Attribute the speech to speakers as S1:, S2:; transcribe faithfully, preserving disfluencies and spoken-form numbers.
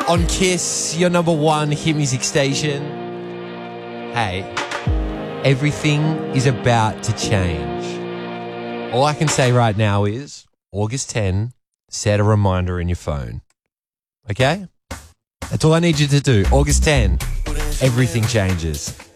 S1: on Kiss, your number one hit music station. Hey, everything is about to change. All I can say right now is August tenth, set a reminder in your phone. Okay? That's all I need you to do. August tenth, everything changes.